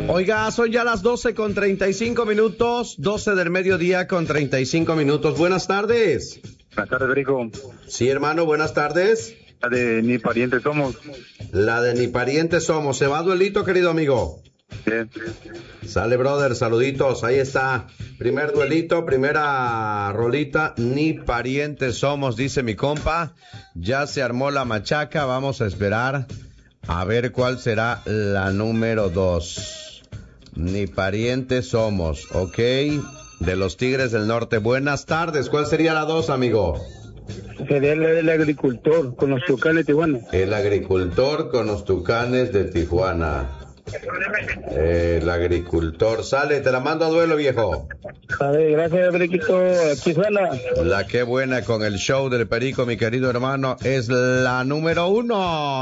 Oiga, son ya las 12:35, 12 del mediodía con 35 minutos. Buenas tardes. Buenas tardes, Perico. Sí, hermano, buenas tardes. La de Ni Parientes Somos. La de Ni Parientes Somos. ¿Se va duelito, querido amigo? Bien. Sale, brother, saluditos. Ahí está. Primer duelito, primera rolita. Ni Parientes Somos, dice mi compa. Ya se armó la machaca. Vamos a esperar a ver cuál será la número 2. Ni Parientes Somos, ok. De los Tigres del Norte. Buenas tardes. ¿Cuál sería la 2, amigo? Sería el agricultor con los Tucanes de Tijuana. El agricultor con los Tucanes de Tijuana. El agricultor. Sale, te la mando a duelo, viejo. A ver, gracias, Periquito. Aquí suena. La que buena con el show del Perico, mi querido hermano, es la número 1.